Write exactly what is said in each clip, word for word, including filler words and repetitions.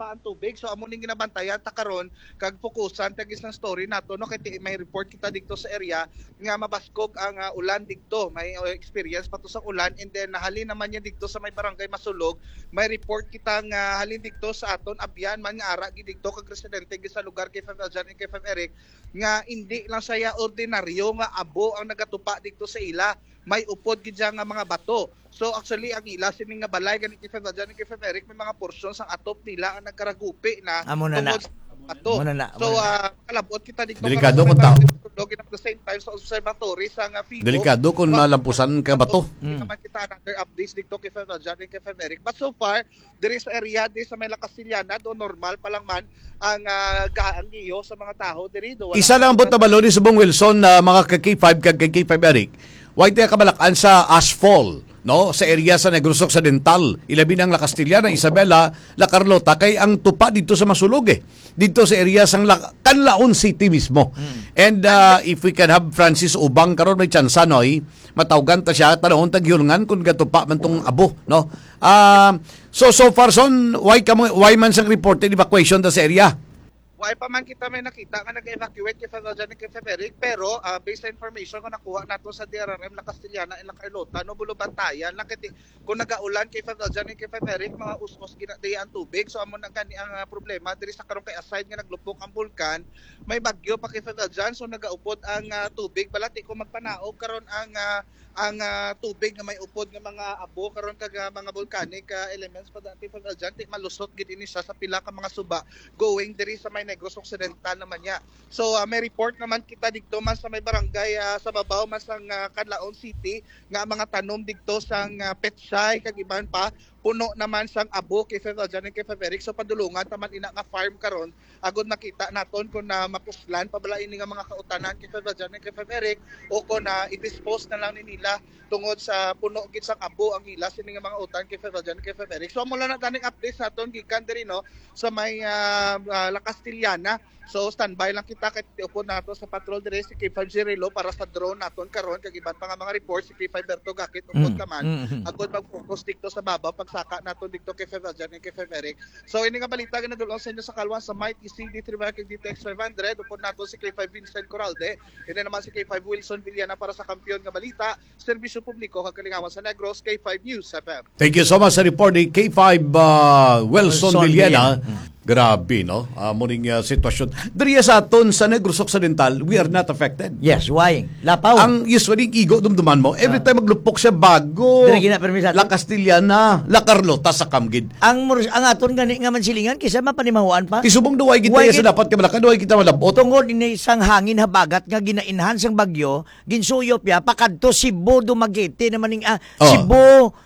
pa ang tubig. So amo ning ginabantayan ta karon kag fokusan tagis ng story nato no kay may report kita dito sa area nga mabaskog ang uh, ulan dito. May uh, experience pa to sa ulan and then nahalin naman niya dito sa may barangay Masulog. May report kita nga halin dito sa aton abyan man nga ara gid dito kag residente gid sa lugar kay Five Aljan and kay Five Eric nga hindi lang saya ordinaryo nga abo ang nagatupa dito sa ila. May upod gid nga mga bato. So actually ang ila sini nga balay ganit kay Five Aljan kay Five Eric may mga portion sang atop nila ang nagkaragupi na amo na na ato. na, so uh, kalabot kita dito delikado kung tao at the same time sa observatory sa nga Figo. Delikado kung malampusan ka bato. Mm. Naman kita another updates dito kay Five Aljan kay Five Eric. But so far, there is area di sa may La Castillana do normal pa lang man ang uh, gaan niyo sa mga tao diri do. Isa lang ang balo ni Subong Wilson na uh, mga K five kag K five Eric. White ka kabalakan sa Asphalt, no, sa area sa Negros Occidental, ilabi ng La Castillana, Isabela, La Carlota, kay ang tupa dito sa Masulog eh. Dito sa area sang La Canlaon City mismo. Mm. And uh, if we can have Francis Ubang karon may tsansa noy, matawgan ta siya tanahon tag yulngan kun gatupa man tong abo, no. Uh, so so far son why kamo why man sang reported evacuation ta sa area? Why pa man kita may nakita nga nag-evacuate kay Five Aljan kay Five Eric pero uh, based sa information ko nakuha nato sa D R R M La Castillana and La Carlota no bulo bantayan nakiti kung nagaulan kay Five Aljan kay Five Eric mga usmos ginadi ang tubig so amo nang kani ang uh, problema diri sa karon kay aside nga naglupok ang bulkan may bagyo pa kay Five Aljan so nagaupod ang uh, tubig balati ko magpanaog karon ang uh, ang uh, tubig nga may upod nga mga abo karon kag uh, mga volcanic uh, elements pa dati Five Aljan ti malusot gid ini siya sa pila ka mga suba going diri sa may Negros Occidental naman niya. So uh, may report naman kita dito man sa may barangay uh, sa babaw man sa uh, Canlaon City nga mga tanom dito sang uh, petsay kag iban pa puno naman sang abo kay Five Aljan kay Five Eric so padulungan taman ina nga farm karon agud nakita naton kun na mapuslan pabalain ni nga mga kautanan kay Five Aljan kay Five Eric o kun na i-dispose na lang ni nila tungod sa puno gid sang abo ang ila sini nga mga utan kay Five Aljan kay Five Eric. So mula na taning update sa aton gikan diri no sa may uh, uh, La Castillana. So standby lang kita kay tiupod nato sa patrol dire si K five Cirilo para sa drone naton karon kag iban pa nga mga report si K five Berto Gakit upod ka man mm-hmm. agud mag-focus dito sa baba pagsaka naton dito kay Five Aljan kay Five Eric. So ini nga balita nga nadulong sa inyo sa Kalwan sa Mighty C D three kag D T X five hundred upod nato si K five Vincent Coralde ini naman si K five Wilson Villana para sa kampiyon nga balita serbisyo publiko kag kalingawan sa Negros K five News F M. Thank you so much sa report ni K five uh, Wilson Villana. Grabe, no? Uh, muning uh, sitwasyon. Diriya sa aton sa Negros Occidental, we are not affected. Yes, why? Lapaw. Ang usually igo dumduman mo, every time maglupok siya bago. Diri gina permisa. La Castillana, La Carlota sa Kamgid. Ang ang aton gani nga mansilingan kisa mapanimahuan pa. Isubong duway kita sa dapat kabalaka duway kita malabot. Tungod ini isang hangin habagat nga gina-enhance ang bagyo, ginsuyop ya pakadto Cebu Dumaguete naman ning uh, oh. Cebu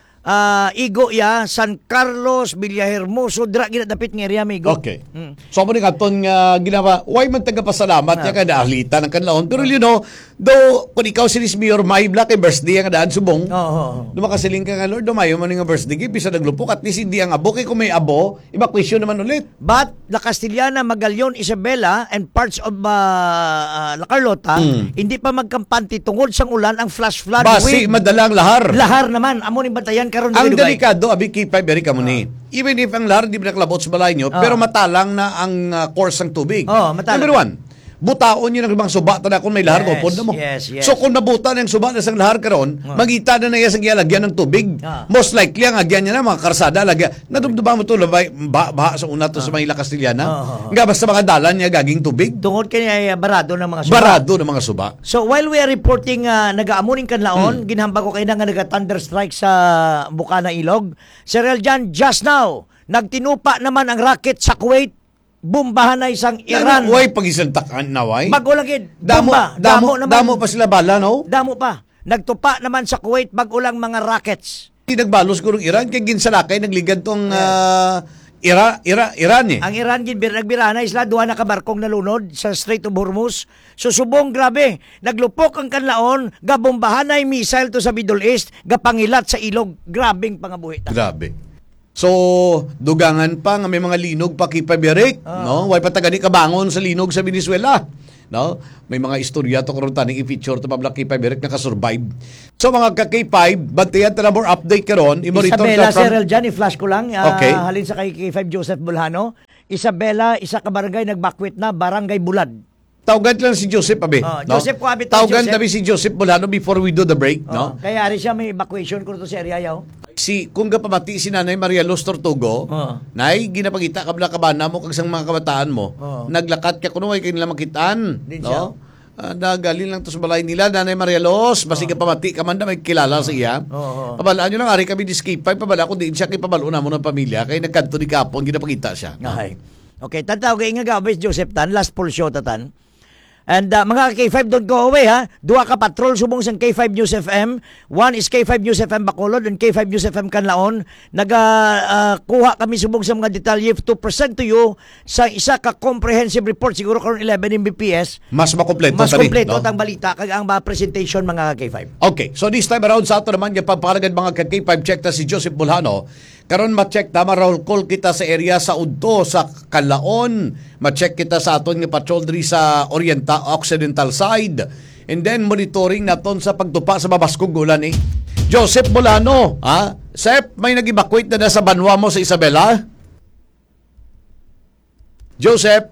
Uh, Igo ya, San Carlos, Villahermoso, dira ginadapit ng area may Igo. Okay. Mm. So mo ning aton nga uh, ginawa, why man tagapasalamat ah. ya kada ahlita ng kanlaon. Pero you know, do kung ikaw si Mayor May Black eh, birthday ang daan subong. Oo. Oh, oh, oh. Dumakasiling ka nga Lord, dumayo man nga birthday gi bisa naglupok at least hindi ang abo kay kung may abo, evacuation naman ulit. But La Castillana, Magallaon, Isabela and parts of uh, uh, La Carlota, mm. hindi pa magkampante tungod sang ulan ang flash flood. Basi madalang lahar. Lahar naman amo ning bantayan karon ang delikado abi K five Eric kamo ni. Even if ang lahar di nakalabot sa balay nyo, oh. pero matalang na ang uh, course ng tubig. Oh, number one, butaon yun ang ibang suba tada kung may lahar yes, upod na mo. Yes, yes. So kung nabuta na yung suba na sang lahar karon, oh. magita na na yung lagyan ng tubig. Oh. Most likely ang agyan niya na mga karsada lagyan. Nadumduba mo to labay baha, baha sa una to oh. sa Manila Castillana. Oh, oh, oh. Nga basta mga dalan niya gaging tubig. Tungod kanya barado ng mga suba. Barado ng mga suba. So while we are reporting uh, nagaamuning kanlaon, hmm. ginhambag ko kayo na nga naga-thunder strike sa Bukana Ilog. Sir Eljan, just now, nagtinupa naman ang rocket sa Kuwait. Bombahan na isang Iran. Way pagisantakan na way. Bago lagi damo, bomba. Damo, damo, naman, damo pa sila bala, no? Damo pa. Nagtupa naman sa Kuwait bago lang mga rockets. Hindi nagbalos ko ng Iran kaya ginsalakay nagligad tong uh, Ira, Ira, Iran eh. Ang Iran gid nagbira na isla duha na ka barkong nalunod sa Strait of Hormuz. So subong grabe, naglupok ang kanlaon, gabombahan na missile to sa Middle East, gapangilat sa ilog. Grabing pangabuhi ta. Grabe. So, dugangan pa nga may mga linog pa K five Eric, oh. no? Way patagani kabangon sa linog sa Venezuela. No? May mga istorya to karon tani i-feature to pabla K five Eric naka-survive. So mga ka K five, bantayan ta more update karon. Isabela, Sir Eljan, i-flash ko lang. Uh, okay. Halin sa kay K five Joseph Bulhano. Isabela, isa ka barangay nagbakwit na, Barangay Bulad. Tawagad lang si Joseph, abi. Oh, no? Joseph ko, abi to, Tawagan Joseph. namin si Joseph Bolano before we do the break, Oh, no? kaya ari siya may evacuation ko to sa area yaw. Si kung kapamati si Nanay Maria Luz Tortugo, Oo. nay ginapakita kabla kabana mo kag sang mga kabataan mo. Oo. Naglakat ka kuno ay kanila makitaan, Din siya. no? Uh, nagaling lang to sa balay nila Nanay Maria Luz, basi ka pamati ka man na may kilala sa iya. Oo. Pabalaan nyo lang ari kami diskipay, pabala ko din siya kay pabalo na mo ng pamilya kay nagkanto ni kapon ginapakita siya. Okay. Okay, tataw kay nga gabis Joseph Tan, last full show tatan. And uh, mga K five, don't go away ha. Dua ka patrol subong sa K five News F M. One is K five News F M Bacolod and K five News F M Canlaon. Naga uh, kuha kami subong sa mga detalye to present to you sa isa ka comprehensive report siguro karon eleven M B P S. Mas makompleto Mas pa rin, kompleto no? tang balita kag ang mga presentation mga K five. Okay, so this time around sa ato naman yung pagpalagad mga K five check ta si Joseph Bolano. Karon ma-check ta, ma-roll call kita sa area sa Udto, sa Canlaon. Ma-check kita sa aton nga patrol diri sa Oriental Occidental side. And then monitoring naton sa pagtupa sa mabaskog ulan eh. Joseph Bolano, ha? Sep, may nag-evacuate na, na sa banwa mo sa Isabela? Joseph?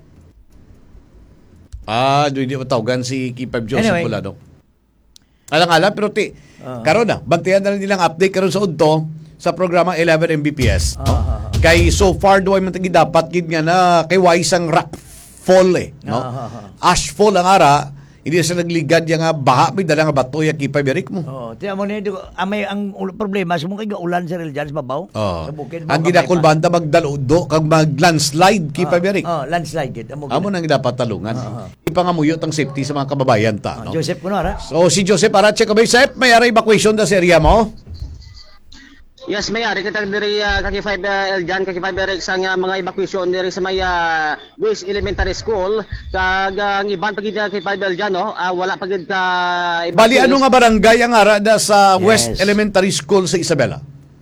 Ah, hindi mo tawagan si K five Joseph Anyway. Bolano. Alang-alang, pero ti, Ah. karon na, bantayan na lang nilang update karon sa Udto sa programa eleven M B P S. no? Ah. Kay so far do ay matagi dapat gid nga na kay waisang rock fall eh, no? Ah. Ash fall ang ara, hindi sa nagligad yang nga baha may dala nga bato ya kay Berik mo. Oh, tiyan mo ni amay ang ul- problema sumong kay ulan sa Real Jans babaw. Oh. Sa bukid. Ang ginakulbanta magdaludo kag maglandslide kay Berik. Oh, landslide gid. Amo Amo nang dapat talungan. Ipangamuyot ang safety sa mga kababayan ta, no? Joseph kuno ra. So si Joseph Arache kabay Sep, may ara evacuation da sa area mo? Yes, may ari kita diri uh, kaki five uh, Eljan kaki five Eric sang uh, mga evacuation diri sa may uh, West Elementary School kag uh, ang iban pagid kaki five Eljan no uh, wala pagid ka Bali ano nga barangay ang ara da sa Yes. West Elementary School sa Isabela?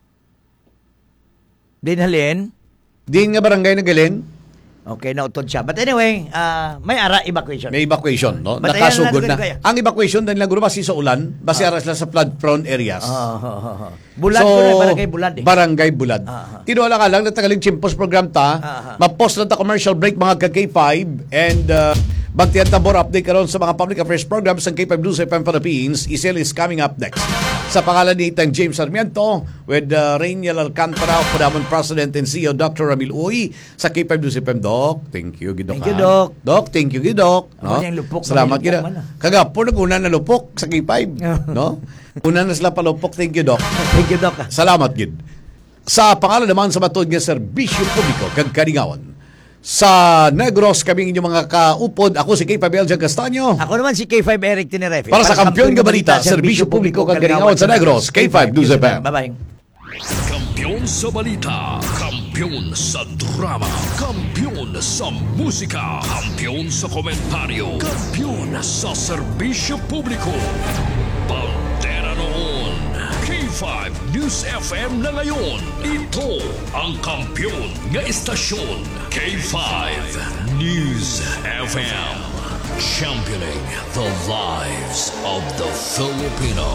Dinhalin. Din nga barangay na Galen, Okay, nautod siya. But anyway, uh, may ara evacuation. may evacuation, no? Batayan Nakasugod na na. natin kaya. Ang evacuation dahil naguro basi sa ulan, basi aras lang sa flood-prone areas. Ah, ah, ah, ah. Bulad ko na barangay Bulad eh. Barangay Bulad. Ah, ah. Tinuwala ka lang, natagaling chimpos program ta, Ah, ah. ma-post na ta commercial break mga ka-K five, and uh, bagtiyan tabor update karon sa mga public affairs programs ng K five News F M Philippines. Isil is coming up next. Sa pangalan ni Itang James Sarmiento with uh, Rainiel Alcantara, Podamon President and C E O Doctor Ramil Uy sa K five News F M. Doc, thank you, Gidok. Thank you, Doc. Doc, thank you, Gidok. Ako niyang lupok, Salamat, may lupok Gidok. man ah. Kagapon, nag-una na lupok sa K five. no? Una na sila palupok. Thank you, Doc. Thank you, Doc. Salamat, Gid. Sa pangalan naman sa matod nga serbisyo publiko kag kalingawan. Sa Negros kaming inyong mga kaupod, ako si K five Eljan Castaño. Ako naman si K five Eric Tinerefe. Para sa Kampiyon nga Balita, serbisyo publiko kag kalingawan sa Negros, K five News F M. Bye-bye. Kampiyon sa balita, kampiyon sa drama, kampiyon sa musika, kampiyon sa komentaryo, kampiyon sa serbisyo publiko. Bandera noon, K five News F M na ngayon. Ito ang kampiyon nga istasyon, K five News F M. Championing the lives of the Filipino.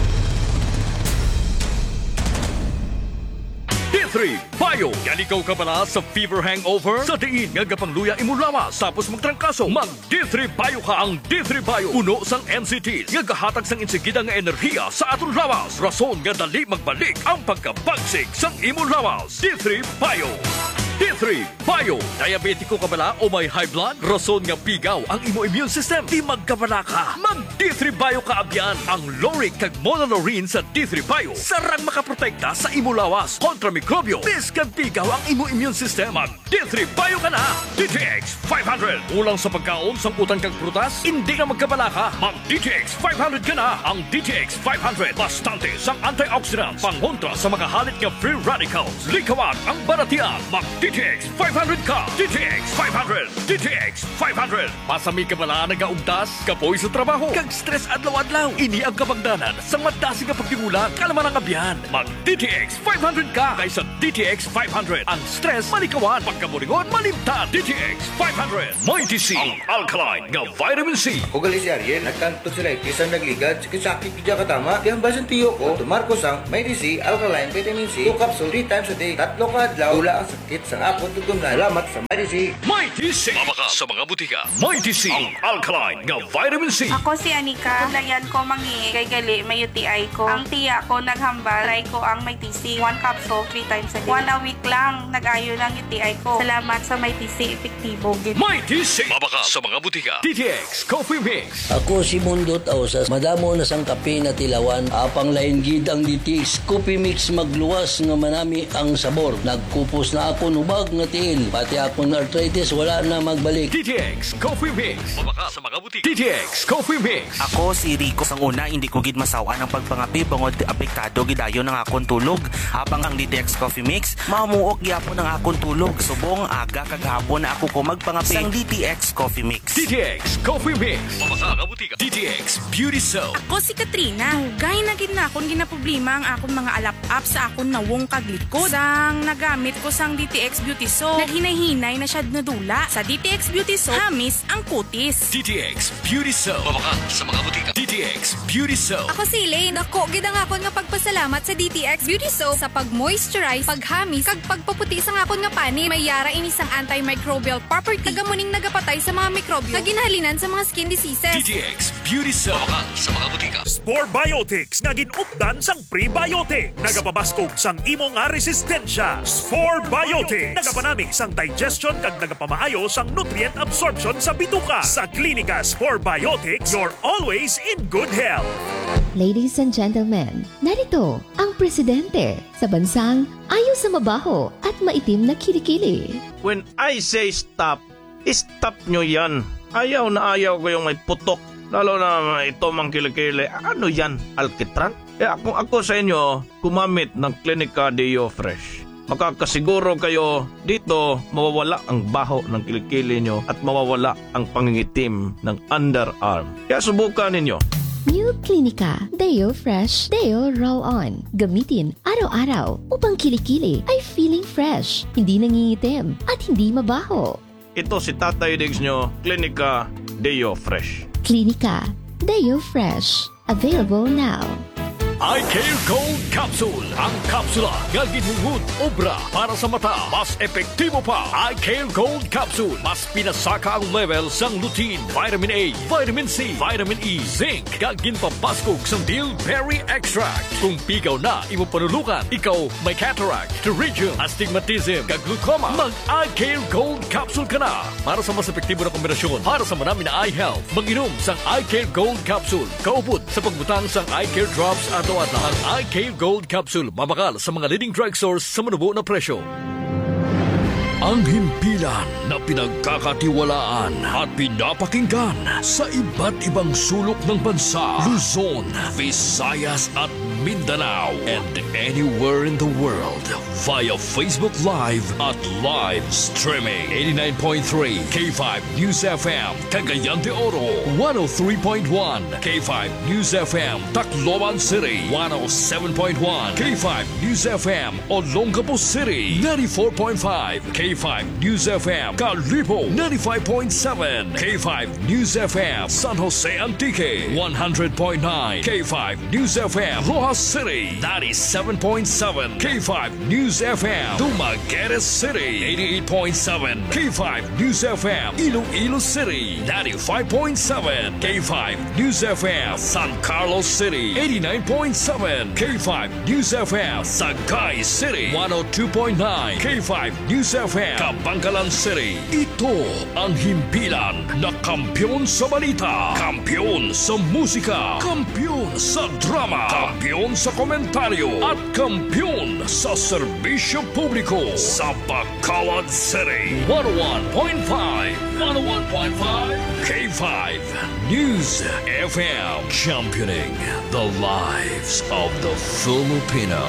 D three Bio. Yan ikaw ka pala sa fever hangover? Sa diin nga gapangluya imong lawas tapos magtrangkaso. Mag D three Bio ka ang D three Bio. Puno sang N C T nga gahatag sang insigida nga enerhiya sa aton lawas. Rason nga dali magbalik ang pagkabagsig sang imong lawas. D three Bio. D three Bio. Diabetiko ka bala o may high blood? Rason nga pigaw ang imo immune system. Di magkabala ka. Mag D three Bio ka abyan. Ang Loric kag Monolorine sa D three Bio. Sarang makaprotekta sa imo lawas kontra mikrobyo. Biskan pigaw ang imo immune system. Mag D three Bio ka na. D T X five hundred. Ulang sa pagkaon sang utang kag prutas? Hindi ka magkabala ka. Mag D T X five hundred ka na. Ang D T X five hundred. Bastante sang antioxidants. Pangontra sa mga halit nga free radicals. Likawan ang baratian. Mag D T X five hundred ka. D T X five hundred. D T X five hundred. Pasami ka bala nagaugdas? Kapoy sa trabaho. Kag stress adlaw-adlaw. Ini ang kabangdanan sa madasi nga pagtingula. Kalaman ang abyan. Mag D T X five hundred ka. Kaysa D T X five hundred. Ang stress malikawan. Pagkaburingon malimtan. D T X five hundred. May D C. Ang alkaline nga vitamin C. Kung gali si Ariel, nagkanto sila itisang nagligad, sakit-sakit kaya katama, kaya ang basan tiyo ko, tumarko sang may D C, alkaline, vitamin C, two capsule, three times a day, tatlo ka adlaw, tula ang sakit sa sang akong tutunan. Salamat sa Mighty C. Mighty C. Mabaka sa mga butika. Mighty C. Ang alkaline nga vitamin C. Ako si Anika. Layan ko mangi kay gali may U T I ko. Ang tiya ko naghambal. Try ko ang may T C. One capsule, three times a day. One a week lang. Nag-ayo ng U T I ko. Salamat sa may T C. Epektibo. Mighty C. Mabaka sa mga butika. D T X Coffee Mix. Ako si Mundot Ausas, madamo na sang kape na tilawan, apang lain gid ang D T X Coffee Mix magluwas nga manami ang sabor. Nagkupos na ako nubag nga tiil, pati akong arthritis wala na magbalik. D T X Coffee Mix. Mabaka sa mga butika. D T X Coffee Mix. Ako si Rico. Sang una, hindi ko gid masawa ng pagpangapi bangod apektado gidayon ng akong tulog. Habang ang D T X Coffee Mix, mamuok gyapon ng akong tulog. Subong aga kagahapon na ako ko magpangapi sang D T X Coffee Mix. D T X Coffee Mix. Mabaka sa butika. D T X Beauty Soap. Ako si Katrina. Hugay na gid na akong ginaproblema ang akong mga alap-up sa akong nawong kaglikod. Sang nagamit ko sang D T X Beauty Soap, naghinay-hinay na siya nadula. Sa D T X Beauty Soap, hamis ang kutis. D T X Beauty Soap. Mabaka sa mga butika. D T X Beauty Soap. Ako si Elaine. Ako, gid ang akon nga pagpasalamat sa D T X Beauty Soap sa pag-moisturize, paghamis, kag pagpaputi sa akon nga pani. May yara ini sang antimicrobial property. Tagamuning nagapatay sa mga mikrobyo. Kag ginahalinan sa mga skin diseases. D T X Beauty Soap. Mabaka sa mga butika. Spore Biotics nga ginupdan sang prebiotic. Nagapabaskog sang imo nga resistensya. Spore Biotics nagapanami sang digestion kag nagapamaayo sang nutrient absorption sa bituka. Sa klinika Spore Biotics, you're always in good health. Ladies and gentlemen, narito ang presidente sa bansang ayaw sa mabaho at maitim na kilikili. When I say stop, stop nyo yan. Ayaw na ayaw ko yung may putok. Lalo na ito mang kilikili. Ano yan? Alkitran? Eh, kung ako sa inyo, kumamit ng Clinica Deo Fresh. Makakasiguro kayo dito mawawala ang baho ng kilikili nyo at mawawala ang pangingitim ng underarm. Kaya subukan ninyo. New Clinica Deo Fresh Deo Roll-On. Gamitin araw-araw upang kilikili ay feeling fresh, hindi nangingitim at hindi mabaho. Ito si Tatay Diggs nyo, Clinica Deo Fresh. Clinica Deo Fresh. Available now. iCare Gold Capsule. Ang kapsula nga ginhungod obra para sa mata. Mas epektibo pa. iCare Gold Capsule. Mas pinasaka ang level sang lutein, vitamin A, vitamin C, vitamin E, zinc. Kag ginpapaskog sang bilberry extract. Kung pigaw na imo panulukan, ikaw may cataract, pterygium, astigmatism, kag glaucoma, mag iCare Gold Capsule ka na. Para sa mas epektibo na kombinasyon para sa marami na eye health, mag-inom sang iCare Gold Capsule. Kaupod sa pagbutang sang iCare Drops at ang iCare Gold Capsule, mabakal sa mga leading drugstores sa manubo na presyo. Ang himpilan na pinagkakatiwalaan at pinapakinggan sa iba't ibang sulok ng bansa, Luzon, Visayas at Mindanao, and anywhere in the world via Facebook Live at live streaming. eighty-nine point three K five News F M, Cagayan de Oro, one oh three point one K five News F M, Tacloban City, one oh seven point one K five News F M, Olongapo City, ninety-four point five K five News F M, Calibo, ninety-five point seven K five News F M, San Jose Antique, one hundred point nine K five News F M, Rojas City, ninety-seven point seven K five News F M, Dumaguete City, eighty-eight point seven K five News F M, Iloilo City, ninety-five point seven K five News F M, San Carlos City, eighty-nine point seven K five News F M, Sagay City, one oh two point nine K five News F M, Kabangkalan City. Ito ang himpilan na kampyon sa balita, kampyon sa musika, kampyon sa drama, kampyon sa komentaryo, at kampyon sa serbisyo publiko sa Bacolod City. one oh one point five, one oh one point five K five News F M, championing the lives of the Filipino.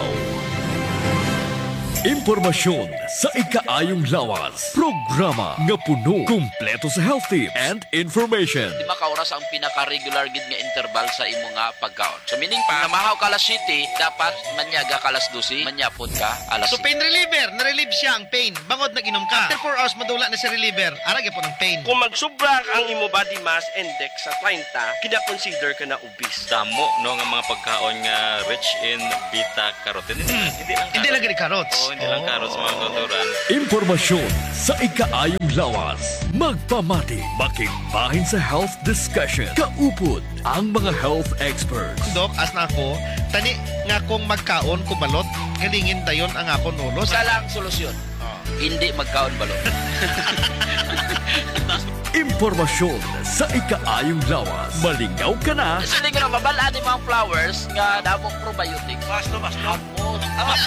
Impormasyon sa ikaayong lawas. Programa nga puno, kumpleto sa health tips and information. Di makauras ang pinaka-regular gid nga interval sa imo nga pagkaon. So meaning pa, namahaw ka alas siyete, dapat manyaga ka alas dose, manyapon ka alas So pain reliever, na-relieve siya ang pain. Bangod nag-inom ka. After four hours, madula na si reliever. Arag po ng pain. Kung magsubra ang imo body mass index sa thirty, kina-consider ka na obese. Damo no nga mga pagkaon nga rich in beta carotene. Hmm. Hindi lang Hindi lang gani carrots. Oh, hindi lang carrots mga restaurant. Impormasyon sa ikaayong lawas. Magpamati, makigbahin sa health discussion. Kaupod ang mga health experts. Dok, as na ako, tani nga kong magkaon kubalot, galingin dayon ang akong ulo. Isa lang solusyon. Hindi magkaon balot. Impormasyon sa ikaayong lawas. Malingaw ka na. Kasi hindi ko na mabalaan yung mga flowers nga damong probiotics. Basta, basta. Ano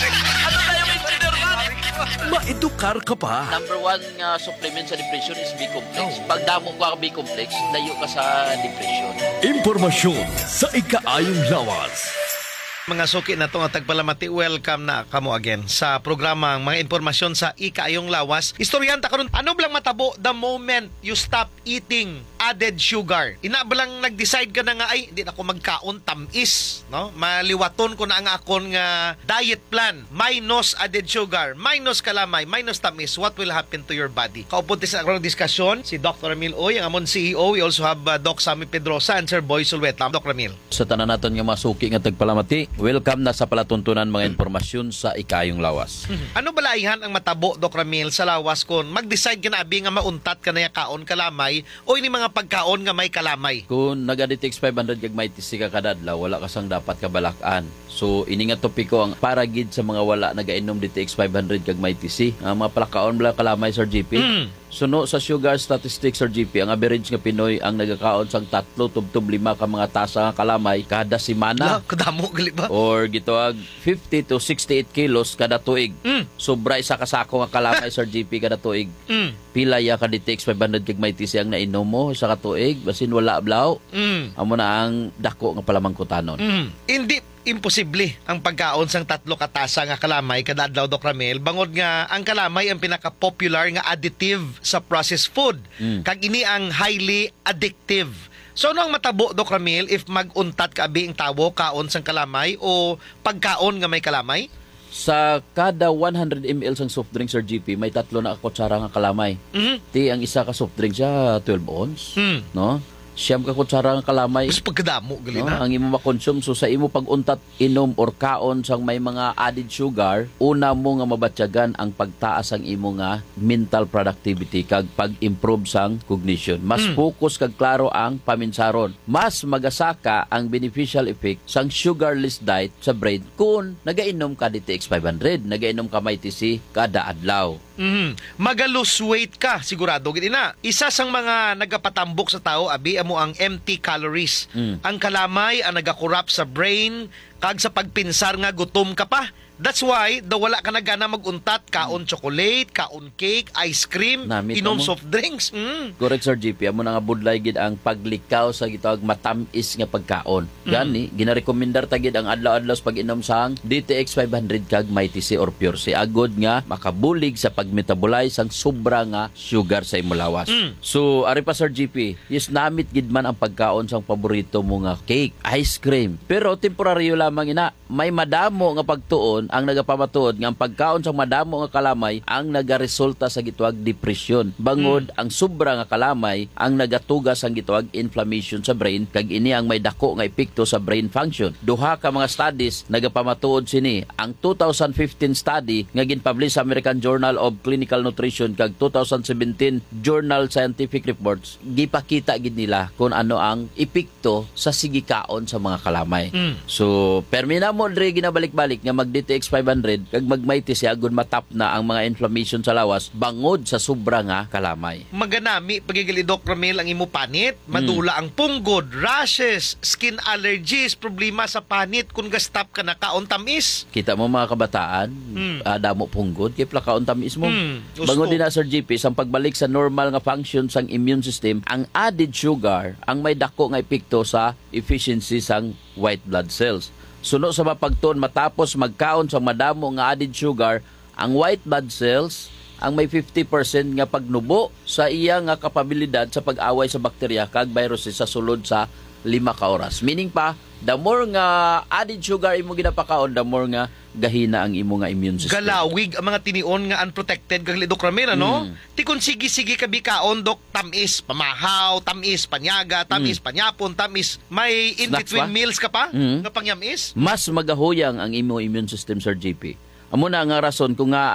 na yung engineer man? Maedukar ka pa. Number one nga supplement sa depression is B-complex. Pag damo ko ang B-complex, layo ka sa depression. Impormasyon sa ikaayong lawas. Mga suki na to nga tagpalamati, welcome na kamo again sa programang mga impormasyon sa ikaayong lawas. Istoryanta karon, ano blang matabo the moment you stop eating added sugar? Ina ba lang nag-decide ka na nga ay hindi na ako magkaon tamis, no? Maliwaton ko na ang akon nga diet plan, minus added sugar, minus kalamay, minus tamis. What will happen to your body? Kaupod sa akong diskusyon si Doctor Ramil Oy, ang amon C E O. We also have uh, Doc Sammy Pedrosa and Sir Boy Sulweta. Doc Ramil. Sa tanan naton nga mga suki nga tagpalamati, welcome na sa palatuntunan mga impormasyon sa ikayong lawas. Ano balaihan ang matabo, Doc Ramil, sa lawas kon mag-decide ka na abi nga mauntat ka na kaon kalamay o ini mga pagkaon nga may kalamay? Kung naga-detect five hundred kag may tisi ka kadadlaw, wala ka sang dapat kabalakan. So ini nga topiko ang para gid sa mga wala nagainom D T X five hundred kag may tisi. Ang mga palakaon bala kalamay Sir G P. Mm. Suno sa sugar statistics Sir G P, ang average nga Pinoy ang nagakaon sang tatlo tubtob lima ka mga tasa nga kalamay kada semana. La, kadamo gali ba? Or gituag fifty to sixty-eight kilos kada tuig. Mm. Sobra isa ka sako nga kalamay Sir G P kada tuig. Mm. Pila ya ka D T X five hundred kag may tisi ang nainom mo sa katuig basin wala blaw. Mm. Amo na ang dako nga palamangkutanon. Mm. Hindi imposible ang pagkaon sang tatlo ka tasa nga kalamay kada adlaw, Doc Ramil, bangod nga ang kalamay ang pinaka-popular nga additive sa processed food. Mm. Kag ini ang highly addictive. So ano ang matabo, Doc Ramil, if mag-untat ka abi ang tawo kaon sang kalamay o pagkaon nga may kalamay? Sa kada one hundred milliliters sang soft drink Sir G P, may tatlo na kutsara nga kalamay. Mm-hmm. Ti ang isa ka soft drink siya twelve ounce, mm. no? Siyam ka kutsara nga kalamay. Mas pagkadamo gali no? na. Ang imo makonsume, so sa imo pag-untat inom or kaon sang may mga added sugar, una mo nga mabatyagan ang pagtaas ang imo nga mental productivity kag pag-improve sang cognition. Mas mm. focus kag klaro ang paminsaron. Mas magasaka ang beneficial effect sang sugarless diet sa brain kung nagainom ka D T X five hundred, nagainom ka may T C kada adlaw. Mm-hmm. Magalose weight ka, sigurado gid na. Isa sang mga nagapatambok sa tao abi amo ang empty calories. Mm. Ang kalamay ang nagakurap sa brain kag sa pagpinsar nga gutom ka pa. That's why daw wala ka na gana mag-untat, kaon chocolate, kaon cake, ice cream, Namit inom mo. soft drinks. Mm. Correct Sir G P, amo na nga budlay gid ang paglikaw sa gitawag matamis nga pagkaon. Gani, mm. ginarekomendar ta gid ang adlaw-adlaw sa pag-inom sang D T X five hundred kag may T C or Pure C agod nga makabulig sa pagmetabolize sang sobra nga sugar sa imo lawas. Mm. So, ari pa Sir G P, yes namit gid man ang pagkaon sang paborito mo nga cake, ice cream. Pero temporaryo lamang ina, may madamo nga pagtuon ang nagapamatuod nga ang pagkaon sa madamo nga kalamay ang nagaresulta sa gituag depression. Bangod mm. ang sobra nga kalamay ang nagatugas ang gituag inflammation sa brain kag ini ang may dako nga epekto sa brain function. Duha ka mga studies nagapamatuod sini. Ang two thousand fifteen study nga ginpublish sa American Journal of Clinical Nutrition kag two thousand seventeen Journal Scientific Reports, gipakita gid nila kung ano ang epekto sa sigikaon sa mga kalamay. Mm. So permina mo dre ginabalik-balik nga mag D T X five hundred kag magmayti siya agud matap na ang mga inflammation sa lawas bangod sa sobra nga kalamay. Maganami pagigali Doc Ramil ang imo panit, madula mm. ang punggod, rashes, skin allergies, problema sa panit kung gastap ka na kaon tamis. Kita mo mga kabataan, mm. uh, damo punggod kay pla kaon tamis mo. Mm. Bangod din na Sir G P sang pagbalik sa normal nga function sang immune system, ang added sugar ang may dako nga epekto sa efficiency sang white blood cells. Suno sa mapagtuon matapos magkaon sa madamo nga added sugar, ang white blood cells ang may fifty percent nga pagnubo sa iya nga kapabilidad sa pag-away sa bakterya kag viruses sa sulod sa lima ka oras. Meaning pa, the more nga added sugar imo ginapakaon, the more nga gahina ang imo nga immune system. Galawig ang mga tinion nga unprotected kag Doc Ramil, ano? Mm. Ti kun sige-sige ka bikaon, Dok, tamis, pamahaw, tamis, panyaga, tamis, mm. panyapon, tamis, may in-between meals ka pa mm. nga pangyamis? Mas magahuyang ang imo immune system, Sir G P. Amo na nga rason kung nga ah,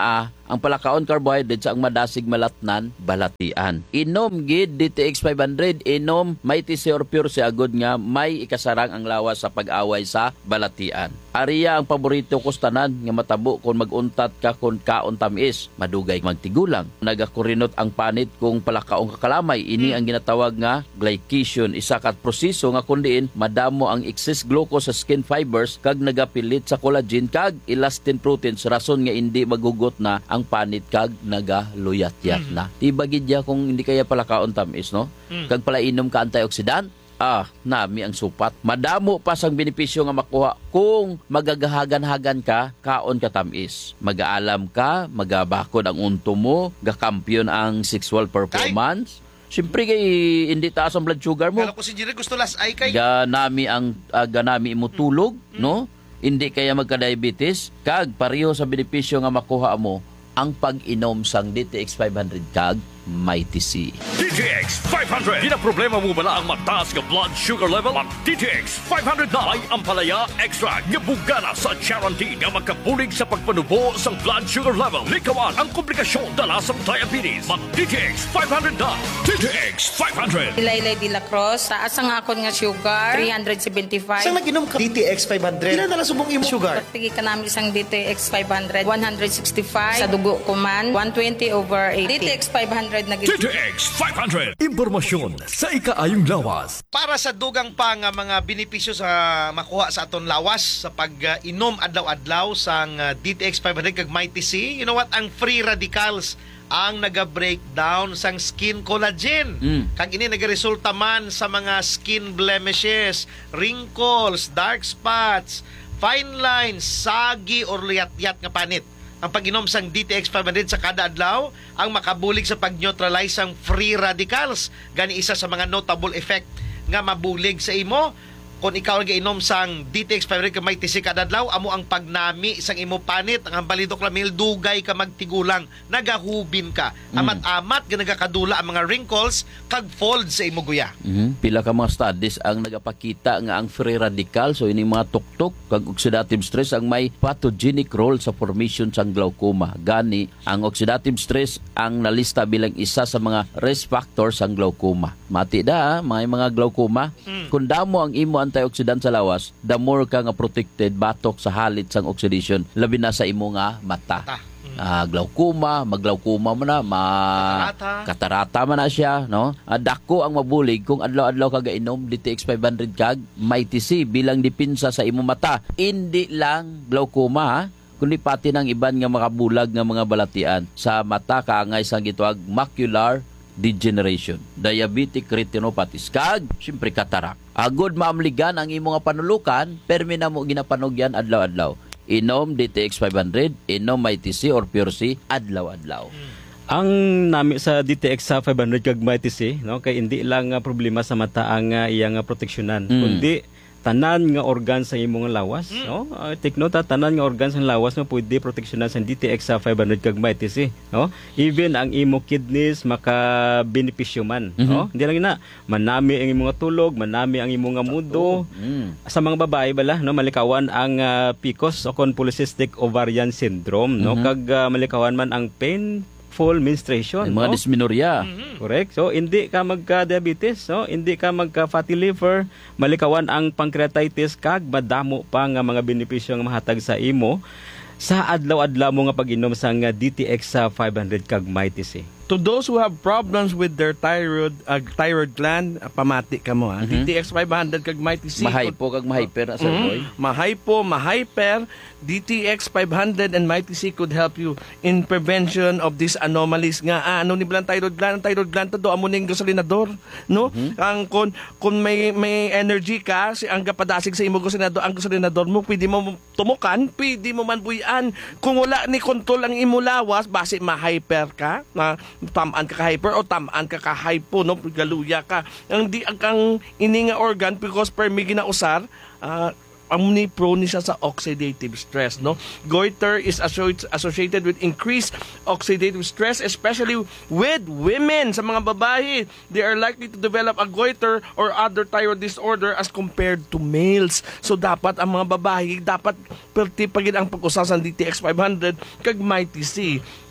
ang palakaon carbohydrates ang madasig malatnan balatian. Inom gid D T X five hundred, inom may T C or pure si agod nga may ikasarang ang lawas sa pag-away sa balatian. Ariya ang paborito ko tanan nga matabo kung maguntat ka kung kaon tamis, madugay magtigulang. Nagakurinot ang panit kung palakaong kakalamay, ini ang ginatawag nga glycation, isa kat proseso nga kundiin madamo ang excess glucose sa skin fibers kag nagapilit sa collagen kag elastin proteins, rason nga hindi magugot na ang panit kag nagaluyat-yat na. Tibagid ya kung hindi kaya palakaon tamis, no? Mm. Kag pala inom ka antioxidant, ah, nami ang supat. Madamo pa sang benepisyo nga makuha kung magagahagan-hagan ka, kaon ka tamis. Mag-aalam ka, magabakod ang unto mo, gakampiyon ang sexual performance. Siyempre kay hindi taas ang blood sugar mo. Kala ko si Jerry gusto las ay kay. Ganami ang uh, ganami mo tulog, mm. no? Hindi kaya magka-diabetes, kag pareho sa benepisyo nga makuha mo ang pag-inom sang D T X five hundred kag may T C. D T X five hundred. Ginaproblema mo bala ang mataas nga blood sugar level? Ang D T X five hundred na ay ampalaya extra nga bugana sa guarantee nga magkabulig sa pagpanubo sa blood sugar level. Likawan ang komplikasyon dala sa diabetes. Mag D T X five hundred na. D T X five hundred. Ilaylay de la Cruz, taas ang akon nga sugar, three seventy-five. Saan nag-inom ka D T X five hundred? Ilan na lang subong imo sugar? Pagtigi ka namin isang D T X five hundred, one sixty-five. Sa dugo ko man, one twenty over eighty. D T X five hundred na D T X five hundred. Impormasyon sa ikaayong lawas. Para sa dugang pa nga mga benepisyo sa makuha sa aton lawas sa pag-inom adlaw-adlaw sang uh, D T X five hundred kag may T C, you know what? Ang free radicals ang naga-breakdown sang skin collagen. Mm. Kag ini nagaresulta man sa mga skin blemishes, wrinkles, dark spots, fine lines, sagi or liyat-yat nga panit. Ang pag-inom sang D T X five hundred sa kada adlaw ang makabulig sa pag-neutralize sang free radicals. Gani isa sa mga notable effect nga mabulig sa imo kung ikaw nag-inom sang D T X five hundred ka may T C kada adlaw, amo ang pagnami sang imo panit, ang hambalidok lamil dugay ka magtigulang, nagahubin ka. Amat-amat mm. nagakadula ang mga wrinkles kag folds sa imo guya. Mm-hmm. Pila ka mga studies ang nagapakita nga ang free radical, so ini mga tuktok kag oxidative stress ang may pathogenic role sa formation sang glaucoma. Gani ang oxidative stress ang nalista bilang isa sa mga risk factors sang glaucoma. Mati da, may mga glaucoma. Mm. Kung damo ang imo antioxidant sa lawas, the more ka nga protected batok sa halit sang oxidation, labi na sa imo nga mata. mata. Mm. Uh, glaucoma, maglaukoma man na, ma katarata. katarata man na siya, no? Uh, dako ang mabulig kung adlaw-adlaw ka gainom D T X five hundred kag may T C bilang dipinsa sa imo mata. Hindi lang glaucoma, ha? Kundi pati ng iban nga makabulag nga mga balatian sa mata kaangay sang gitawag macular degeneration, diabetic retinopathy, kag siyempre katarak. Agod maamligan ang imong panulukan, permi na mo ginapanugyan adlaw-adlaw. Inom D T X five hundred, inom may T C or Pure C adlaw-adlaw. Ang nami sa D T X sa five hundred kag may T C, no, kay hindi lang uh, problema sa mata ang uh, iyang uh, proteksyonan, mm. kundi tanan nga organ sa imong lawas, mm. no? Uh, take note, tanan nga organ sa lawas mo pwede proteksyonan sa D T X sa five hundred kag may T C, no? Even ang imo kidneys maka-benepisyo man, mm-hmm. no? Hindi lang ina, manami ang imong tulog, manami ang imong mudo. Mm. Sa mga babae bala, no, malikawan ang uh, P C O S o polycystic ovarian syndrome, no? Mm-hmm. Kag uh, malikawan man ang pain full menstruation, mga no? dysmenorrhea. Mm-hmm. Correct. So hindi ka magka-diabetes, no? Hindi ka magka-fatty liver, malikawan ang pancreatitis kag madamo pa nga mga benepisyo nga mahatag sa imo sa adlaw-adlaw mo nga pag-inom sang D T X sa five hundred kag may T C. To those who have problems with their thyroid uh, thyroid gland, uh, pamati ka mo. Mm-hmm. D T X five hundred kag may T C. Mahypo kag mahyper na, Sir Boy. Mm-hmm. Mahypo, mahyper. D T X five hundred and may T C could help you in prevention of these anomalies nga. Ah, ano ni bilang thyroid gland? Ang thyroid gland to do amo ning gasolinador, no? Mm-hmm. Ang kun kun may may energy ka, si ang gapadasig sa imo gasolinador, ang gasolinador mo pwede mo tumukan, pwede mo man buyan. Kung wala ni kontrol ang imo lawas, base ma-hyper ka, na tamaan ka ka-hyper o tamaan ka ka-hypo, no? Galuya ka. Ang di ang kang ini nga organ because per mi ginausar, uh, ang ni prone siya sa oxidative stress, no? Goiter is associated with increased oxidative stress, especially with women. Sa mga babae, they are likely to develop a goiter or other thyroid disorder as compared to males. So dapat ang mga babae dapat perti pagid ang pag-usasan D T X five hundred kag may T C.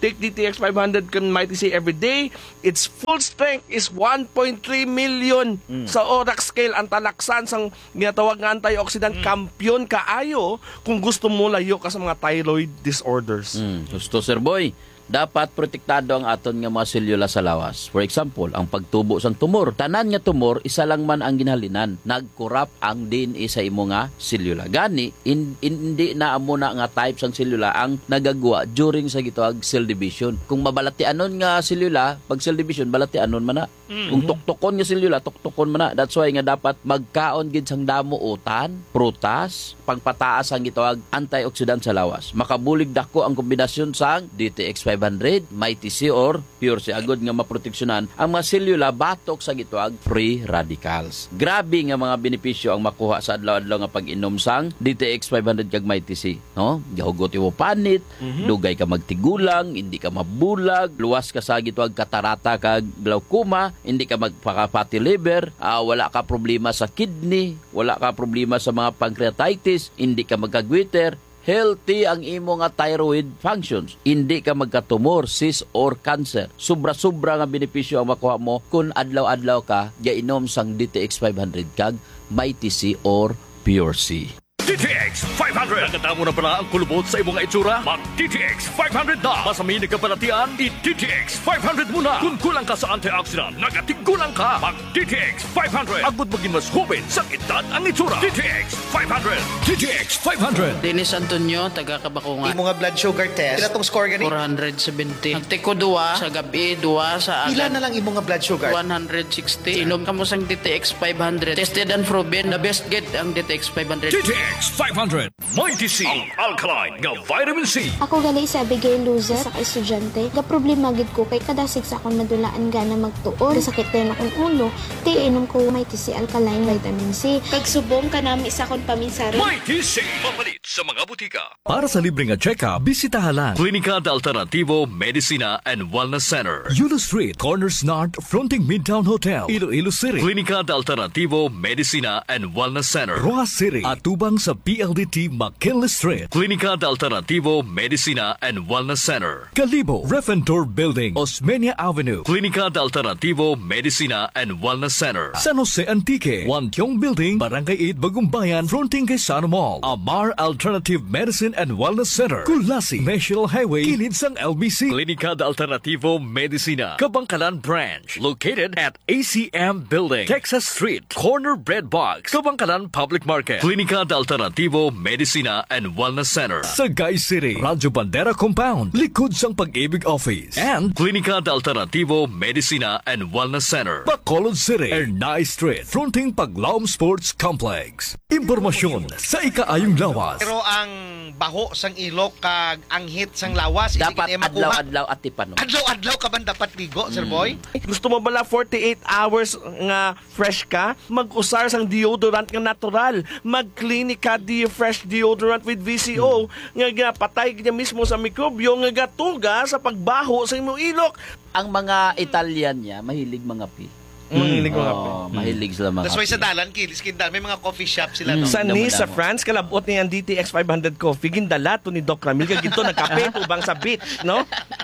take D T X five hundred kag Mighty C every day, its full strength is one point three million Mm. sa Orax scale. Ang talaksan sang ginatawag nga antioxidant, kampiyon kaayo kung gusto mo layo ka sa mga thyroid disorders. Mm. Gusto, Sir Boy. Dapat protektado ang aton nga mga selula sa lawas. For example, ang pagtubo sang tumor. Tanan nga tumor, isa lang man ang ginhalinan. Nagkurap ang D N A sa imo nga selula. Gani, in, in, hindi na amo na nga type sang selula ang nagagwa during sa gitawag cell division. Kung mabalatianon nga selula, pag cell division, balatianon man na. Mm-hmm. Kung tuktokon nga selula, tuktokon man na. That's why nga dapat magkaon gid sang damo utan, prutas, pangpataas ang gitawag antioxidant sa lawas. Makabulig dako ang kombinasyon sang D T X five hundred, Mighty C or Pure C agod nga maproteksyonan ang mga selula batok sa gitawag free radicals. Grabe nga mga benepisyo ang makuha sa adlaw-adlaw nga pag-inom sang D T X five hundred kag Mighty C, no? Gahugot imo panit, mm-hmm. dugay ka magtigulang, hindi ka mabulag, luwas ka sa gitawag katarata kag glaucoma, hindi ka magpaka-fatty liver, uh, wala ka problema sa kidney, wala ka problema sa mga pancreatitis, hindi ka magkagwiter, healthy ang imo nga thyroid functions. Hindi ka magkatumor, cyst or cancer. Sobra-sobra nga benepisyo ang makuha mo kung adlaw-adlaw ka gainom sang D T X five hundred kag Mighty C or Pure C. D T X five hundred. Nakatamo na pala ang kulubot sa imong itsura? Mag-D T X five hundred na. Masami na kapalatian, i-D T X five hundred muna. Kung kulang ka sa antioxidant, nagatigulang ka. Mag-D T X five hundred. Agud maging mas hubin sa edad ang itsura. D T X five hundred. D T X five hundred. Dennis Antonio, taga Kabakungan. Imo nga blood sugar test. Pila tong score gani? four seventy. Nagtiko duwa sa gabi, duwa sa agad. Pila na lang imo nga blood sugar? one sixty. Inom ka mo sang D T X five hundred. Tested and proven. The best get ang D T X five hundred. D T X five hundred. Mighty C, ang alkaline nga vitamin C. Ako gali sa Abigail Luza sa estudyante. Ga problema gid ko kay kadasig sa akong madulaan gana magtuon. Sakit din akong ulo. Ti inom ko Mighty C alkaline vitamin C. Kag subong kanami sa akong paminsara. Mighty C, mapalit sa mga butika. Para sa libreng check-up, bisitahan lang Klinika de Alternativo Medicina and Wellness Center, Yulo Street, Corners North, fronting Midtown Hotel, Iloilo City. Klinika de Alternativo Medicina and Wellness Center, Rojas City, atubang sa P L D T McKinley Street. Klinika de Alternativo Medicina and Wellness Center, Calibo, Refentor Building, Osmeña Avenue. Klinika de Alternativo Medicina and Wellness Center, San Jose Antique, Wantiong Building, Barangay eight, Bagumbayan, fronting kay Sano Mall. Amar Alternative Medicine and Wellness Center, Kulasi, National Highway, kilid sang L B C. Klinika de Alternativo Medicina, Kabangkalan Branch, located at A C M Building, Texas Street, Corner Bread Box, Kabangkalan Public Market. Klinika de Alternativo Medicina and Wellness Center, Sagay City, Radyo Bandera Compound, likod sang Pag-ibig Office, and Klinika de Alternativo Medicina and Wellness Center, Bacolod City, Ernay Street, fronting Paglaom Sports Complex. Impormasyon sa ikaayong lawas. Pero ang baho sang ilok kag anghit sang lawas dapat adlaw-adlaw at tipano. Adlaw-adlaw ka ba dapat ligo, Sir Boy? Gusto mo bala forty-eight hours nga fresh ka? Mag-usar sang deodorant nga natural. Mag-Klinika Deo Fresh Deodorant with V C O nga gapatay niya mismo sa mikrobyo nga gatuga sa pagbaho sa imong ilok. Ang mga Italian niya mahilig mga pi. Mahilig mga oh, pi. Mahilig sila mga That's why pi. sa dalan kilis kindan may mga coffee shop sila no. Sa Nice, sa France, kalabot niya ang D T X five hundred coffee gindala to ni Doc Ramil kag gito nagkape tubang sa beach, no?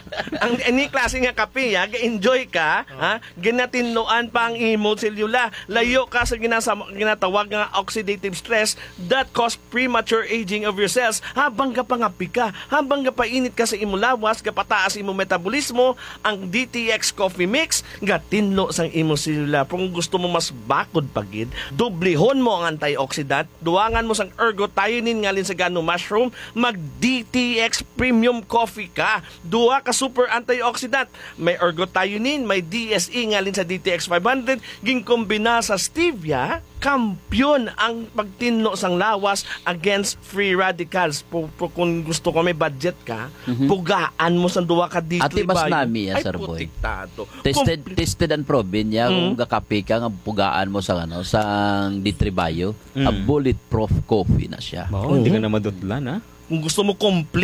Ang any klase nga kape ya, ga-enjoy ka, oh. ha? Ginatinloan pa ang imo selula. Layo ka sa ginasa, ginatawag nga oxidative stress that cause premature aging of your cells. Habang ka pangapi ka, habang ka painit ka sa imo lawas, kapataas imo metabolismo, ang D T X coffee mix gatinlo sang imo selula. Kung gusto mo mas bakod pagid, dublihon mo ang antioxidant, duwangan mo sang ergothioneine ngalin sa gano mushroom, mag D T X premium coffee ka. Duwa ka super antioxidant. May ergothioneine, may D S E ngalin sa D T X five hundred, ginkombina sa stevia, kampyon ang pagtinlo sang lawas against free radicals. Po, po, kung gusto ko may budget ka, mm-hmm. pugaan mo sa duwa ka dito. Ati mas nami ya, Sir Boy. Tested, Compl- tested and proven ya, mm-hmm. kung kakape ka, nga pugaan mo sa ano, sa Ditribayo, mm-hmm. a bulletproof coffee na siya. Oh, hindi ka na madutlan, ha? Kung gusto mo complete,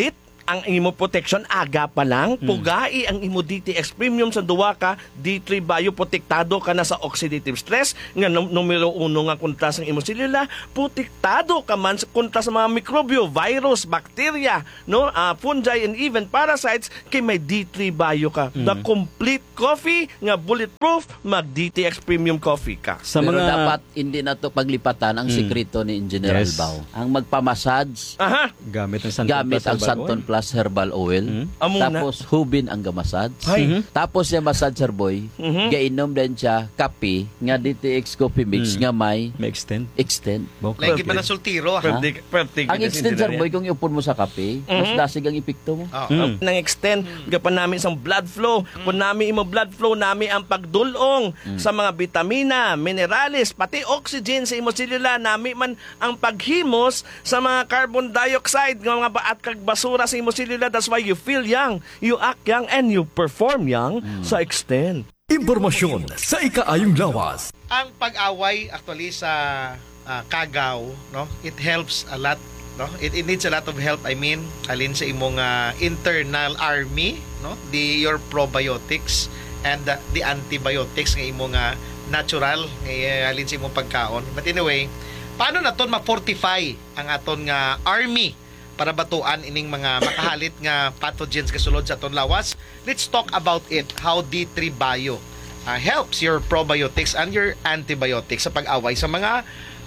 ang imo protection aga pa lang, pugai ang imo D T X Premium sa duwa ka D three Bio, protektado ka na sa oxidative stress nga num- numero uno nga kontra sa imo selula, protektado ka man sa kontra sa mga mikrobyo, virus, bacteria, no, uh, fungi and even parasites kay may D three Bio ka. Mm. The complete coffee nga bulletproof, mag D T X Premium coffee ka. Sa Pero mga... dapat hindi na to paglipatan ang Mm. sikreto ni Engineer Yes. Albao. Ang magpamassage Aha. Gamit ang Santon gamit Plus ang Herbal Santon Oil. Plus Herbal Oil. Mm. Amo na. Tapos hubin ang gamassage. Ay. Mhm. Tapos yung massager boy, Mhm. gainom din siya kape nga D T X Coffee Mix Mm. nga may May extend. extend. Lagi ba ng sultiro? Ha? Pwede, pwede, Ang extend sir boy kung iupon mo sa kape, mas Mhm. dasig ang epekto mo. Oh. Mm. Nang extend gapan namin isang blood flow. Kung namin imo blood flow nami ang pagdulong sa mga vitamina, minerales, pati oxygen sa imo selula, nami man ang paghimos sa mga carbon dioxide nga mga baat kag basura sa imo selula. That's why you feel young, you act young, and you perform young sa extend. Impormasyon sa ikaayong lawas. Ang pag-away actually sa ah, kagaw, no? It helps a lot, no? It, it needs a lot of help, I mean, alin sa imong ah, internal army, no? The your probiotics and the, the antibiotics nga imong ah, natural nga eh, alin sa imong pagkaon. But anyway, paano naton ma-fortify ang aton nga army para batuan ining mga makahalit nga pathogens kasulod sa aton lawas? Let's talk about it. How D three Bio uh, helps your probiotics and your antibiotics sa pag-away sa mga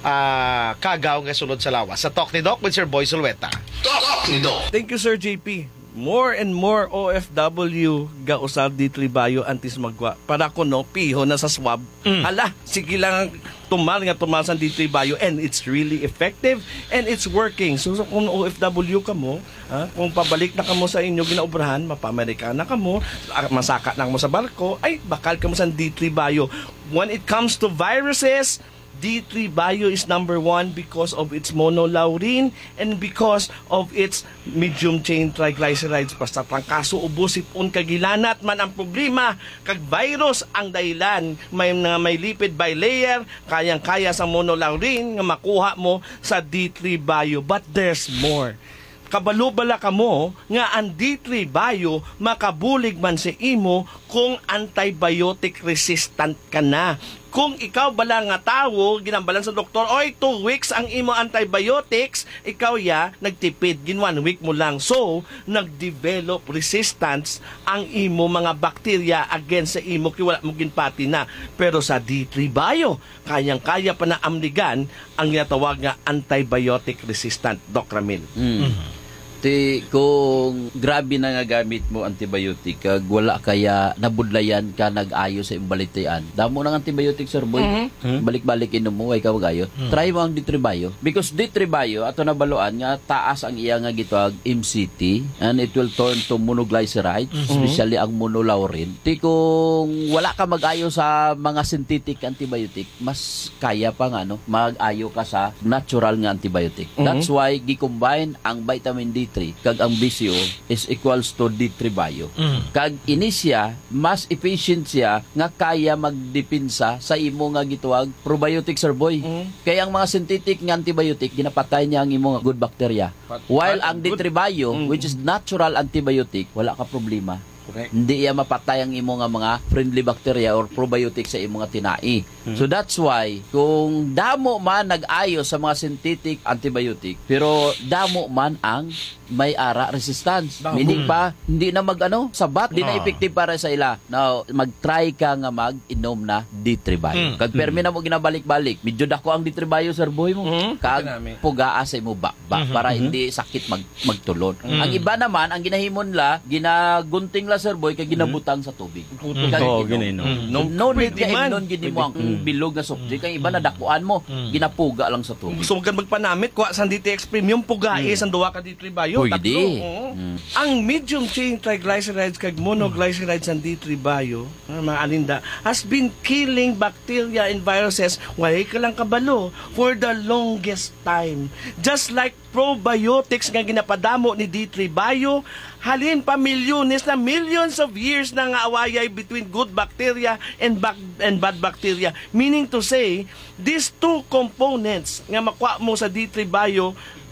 uh, kagaw nga sulod sa lawas. Sa Talk ni Doc with Sir Boy Sulweta. Talk ni Doc. Thank you, Sir J P. More and more O F W ga usab D three Bio antis magwa. Para ko no, piho na sa swab. Mm. Hala, sige lang tumal nga tumal sa D three Bio, and it's really effective and it's working. So, so kung O F W ka mo, ha, kung pabalik na ka mo sa inyo ginaubrahan, mapa-Amerikana ka mo, masaka na mo sa barko, ay bakal ka mo sa D three Bio. When it comes to viruses, D three Bio is number one because of its monolaurin and because of its medium chain triglycerides. Basta trangkaso, ubo, sipon, kagilanat man ang problema, kag virus ang dahilan, may nga may lipid bilayer, kayang-kaya sa monolaurin nga makuha mo sa D three Bio. But there's more. Kabalo-bala ka mo nga ang D three Bio makabulig man sa imo kung antibiotic resistant ka na. Kung ikaw bala nga tawo, ginambalan sa doktor, oy, two weeks ang imo antibiotics, ikaw ya, nagtipid, gin one week mo lang. So, nagdevelop resistance ang imo mga bakterya against sa imo, kaya wala mo ginpati na. Pero sa D three Bio, kayang-kaya pa na amligan ang ginatawag nga antibiotic resistant, Doc Ramil. Mm. Ti kung grabe na nga gamit mo antibiotic kag wala kaya nabudlayan ka nag-ayo sa imbalitayan. Damo nang antibiotic sir boy. Mm-hmm. Balik-balik inom mo way ka mag-ayo. Mm-hmm. Try mo ang D three Bio because D three Bio ato nabaloan nga taas ang iya nga gitawag M C T and it will turn to monoglyceride, mm-hmm. especially ang monolaurin. Ti kung wala ka mag-ayo sa mga synthetic antibiotic, mas kaya pa nga no mag-ayo ka sa natural nga antibiotic. Mm-hmm. That's why gi-combine ang vitamin D three kag ang B C O is equals to D three Bio. Mm. Kag inisya mas efficient siya nga kaya magdepensa sa imo nga gituwag probiotic sir boy. Mm. Kaya ang mga synthetic nga antibiotic ginapatay niya ang imo nga good bacteria. But, while ang D three Bio mm. which is natural antibiotic wala ka problema. Correct. Hindi iya mapatay ang imo nga mga friendly bacteria or probiotic sa imo nga tinai. Mm-hmm. So that's why kung damo man nag-ayo sa mga synthetic antibiotic pero damo man ang may ara resistance. Damo. Meaning pa hindi na mag-ano sabat, hindi ah. na effective para sa ila. Now mag-try ka nga mag-inom na D three Bio. Mm-hmm. Kag permi na mo ginabalik-balik. Medyo dako ang D three Bio sir boy mo. Mm-hmm. Kag pugaa sa imo ba, ba mm-hmm. para hindi sakit mag magtulon. Mm-hmm. Ang iba naman ang ginahimon la ginagunting la sir boy kay ginabutang sa tubig. Mm-hmm. Oo, ginainom. No, no need ka inon gini mo ang mm. bilog na subject. Ang iba na dakuan mo, mm. ginapuga lang sa tubig. So kag magpanamit kuha sa D T X Premium pugae mm. sang duwa ka D three Bio. Pwede. Mm. Ang medium chain triglycerides kag monoglycerides ang D three Bio, mga alinda, has been killing bacteria and viruses way ka lang kabalo for the longest time. Just like probiotics nga ginapadamo ni D three Bio, halin pa milyones na millions of years na nga awayay between good bacteria and bac- and bad bacteria. Meaning to say, these two components nga makuha mo sa D three Bio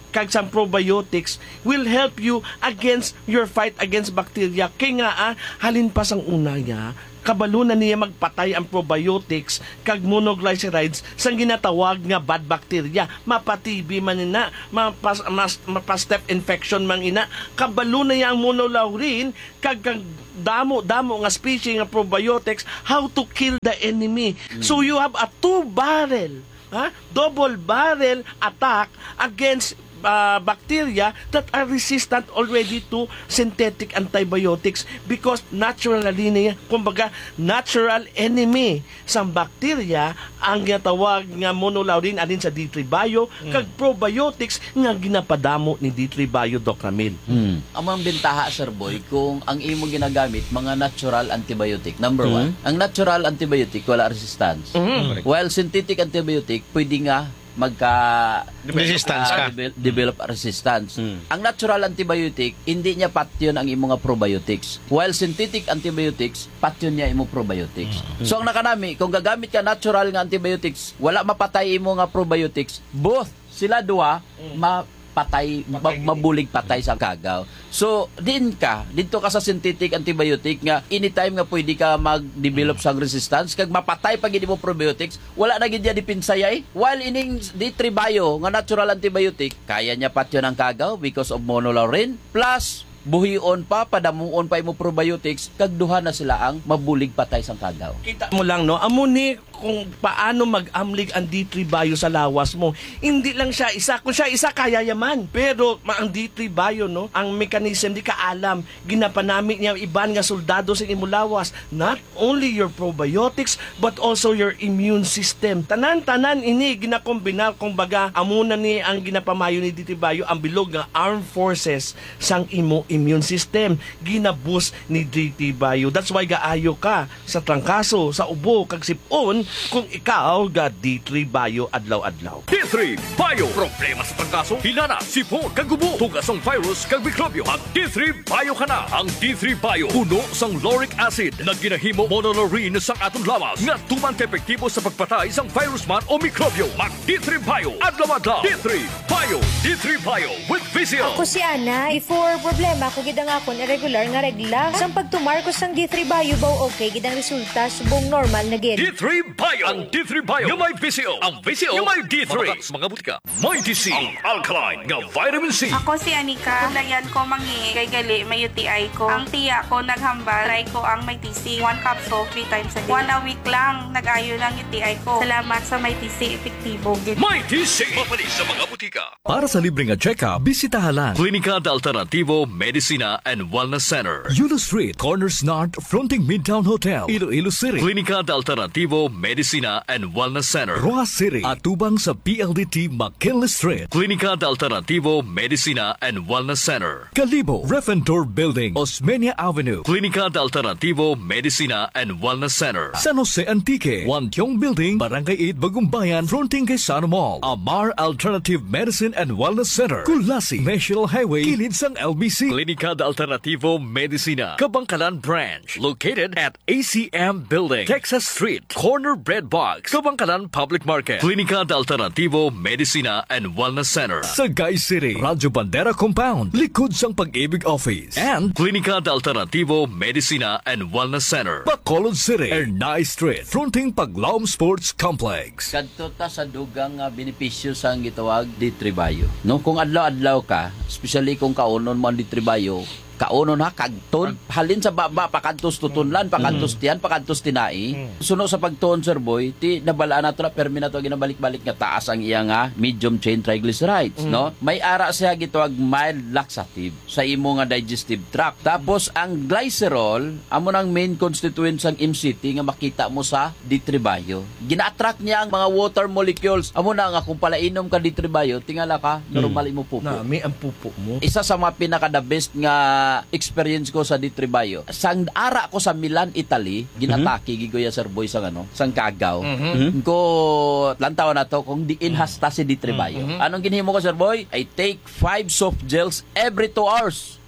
kag some probiotics will help you against your fight against bacteria. Kaya nga, ah, halin pa sang una niya, kabalo na niya magpatay ang probiotics kag monoglycerides sang ginatawag nga bad bacteria. Mapatibi man ina, mapas, mas, mapastep infection man ina. Kabalo na niya ang monolaurin kag kag damo damo nga species nga probiotics how to kill the enemy. Mm. So you have a two barrel, ha? Double barrel attack against Uh, bacteria that are resistant already to synthetic antibiotics because naturally niya, kumbaga natural enemy sa bacteria ang ginatawag nga monolaurin alin sa D three Bio mm. kag probiotics nga ginapadamo ni D three Bio, Doc Ramil. Hmm. Ang mga bentaha, Sir Boy, kung ang imo ginagamit mga natural antibiotic. Number mm. one, ang natural antibiotic wala resistance. Mm. While synthetic antibiotic pwede nga magka resistance ka. Uh, develop resistance. Hmm. Ang natural antibiotic, hindi niya patyon ang imong probiotics. While synthetic antibiotics, patyon niya imong probiotics. Hmm. So ang nakanami, kung gagamit ka natural nga antibiotics, wala mapatay imo nga probiotics, both sila duha hmm. ma patay, ma- mabulig patay sa kagaw. So, din ka, dito ka sa synthetic antibiotic nga, anytime nga pwede ka mag-develop sang resistance, kag mapatay pag hindi mo probiotics, wala na gid di pinsayay. While ining D three Bio, nga natural antibiotic, kaya niya patyon ang kagaw because of monolaurin, plus buhion pa, padamuon pa imo probiotics, kag duha na sila ang mabulig patay sang kagaw. Kita mo lang, no? Amo ni kung paano mag-amlig ang D three Bio sa lawas mo. Hindi lang siya isa. Kung siya isa, kaya yaman. Pero ang D three Bio, no? Ang mechanism, di ka alam. Ginapanamit niya iban nga soldado sa imo lawas. Not only your probiotics, but also your immune system. Tanan-tanan ini, ginakombinar, kung baga, amuna ni ang ginapamayo ni D three Bio, ang bilog nga armed forces sang imo immune system. Ginaboost ni D three Bio. That's why gaayo ka sa trangkaso, sa ubo, kag sipon, kung ikaw ga D three Bio adlaw-adlaw. D three Bio. Problema sa trangkaso, hinana, sipon, kagubo, tugas ang virus, kag mikrobyo. Mag D three Bio ka na. Ang D three Bio, puno sang lauric acid na ginahimo monolaurin sang atong lawas nga tuman ka-epektibo sa pagpatay sang virus man o mikrobyo. Mag D three Bio adlaw-adlaw. D three Bio. D three Bio with Vizio. Ako si Ana. Before problema ko gidang akon irregular nga regla. Sang pagtumar ko sang D three Bio baw okay gidang resulta subong normal na gid. D three Bio. Ang D three Bio yung may Vizio. Ang Vizio yung may D three. Mga, mga butika. May T C. Ang alkaline nga vitamin C. Ako si Anika. Kulayan ko mangi kay gali may U T I ko. Ang tiya ko naghambal. Try ko ang may T C. One capsule three times a day. One a week lang nag-ayo ng U T I ko. Salamat sa may T C. Epektibo. May T C. Mapalis sa mga butika. Para sa libreng check-up, bisitahan lang Klinika de Alternativo Medicina and Wellness Center. Yulo Street, Corners North, fronting Midtown Hotel, Iloilo City. Klinika de Alternativo Medicina and Wellness Center. Rojas City, atubang sa P L D T McKinley Street. Klinika de Alternativo Medicina and Wellness Center. Calibo, Refentor Building, Osmeña Avenue. Klinika de Alternativo Medicina and Wellness Center. San Jose Antique, Wantiong Building, Barangay eight, Bagumbayan, fronting kay Sano Mall. Amar Alternative Medicine and Wellness Center. Kulasi, National Highway, kilid sang L B C. Klinika de Alternativo Medicina, Kabangkalan Branch, located at A C M Building, Texas Street, Corner Bread Box, Kabangkalan Public Market. Klinika de Alternativo Medicina and Wellness Center. Sagay City, Radyo Bandera Compound, likod sang Pag-ibig Office. And Klinika de Alternativo Medicina and Wellness Center, Bacolod City, Ernay Street, fronting Paglaom Sports Complex. Kadto ta sa dugang uh, benepisyo sang gitawag D three Bio. No, kung adlaw-adlaw ka, especially kung kaunon mo ang D three Bio, kauno na kagton halin sa baba pakantos tutunlan pakantos tiyan pakantos tinai suno sa pagtuon, Sir Boy, ti nabala na to na permi na to ginabalik-balik nga taas ang iya nga medium chain triglycerides, mm. no, may ara siya gitawag mild laxative sa imo nga digestive tract. Tapos ang glycerol amo nang main constituent sang M C T nga makita mo sa D three Bio, gina-attract niya ang mga water molecules. Amo na nga kung palainom ka D three Bio, tingala ka normal mm. imo pupo na may ang pupo mo. Isa sa mga pinaka the best nga experience ko sa D three Bio, sang ara ko sa Milan, Italy, ginataki mm-hmm. gigoya, Sir Boy, sang ano, sang kagaw. Mm-hmm. Ko lantaw na to kung di inhasta si D three Bio. Mm-hmm. Anong ginhimo ko, Sir Boy? I take five soft gels every two hours.